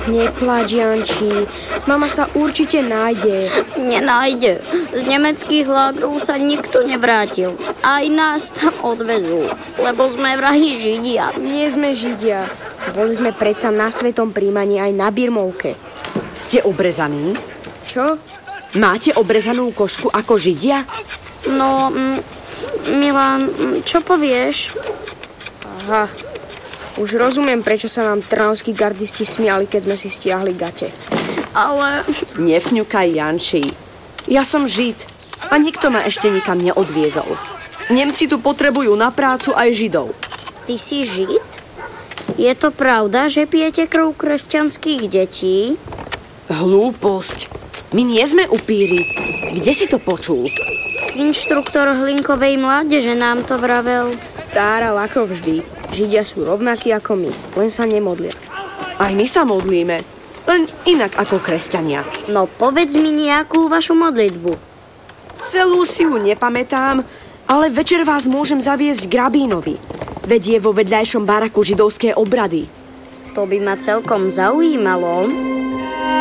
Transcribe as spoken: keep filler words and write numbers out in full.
Nepláč, Janči. Mama sa určite nájde. Nenájde. Z nemeckých lágrov sa nikto nevrátil. Aj nás tam odvezú, lebo sme vrahi Židia. Nie sme Židia. Boli sme predsa na svetom príjmaní aj na birmovke. Ste obrezaní? Čo? Máte obrezanú košku ako Židia? No, m- Milan, čo povieš? Aha. Už rozumiem, prečo sa nám trnavskí gardisti smiali, keď sme si stiahli gate. Ale... Nefňukaj, Janči. Ja som Žid a nikto ma ešte nikam neodviezol. Nemci tu potrebujú na prácu aj Židov. Ty si Žid? Je to pravda, že pijete krv kresťanských detí? Hlúposť. My nie sme upíri. Kde si to počul? Inštruktor hlinkovej mládeže nám to vravel. Táral ako vždy. Židia sú rovnakí ako my, len sa nemodlia. Aj my sa modlíme, len inak ako kresťania. No povedz mi nejakú vašu modlitbu. Celú si ju nepamätám, ale večer vás môžem zaviesť k rabínovi. Vedie vo vedľajšom baraku židovské obrady. To by ma celkom zaujímalo.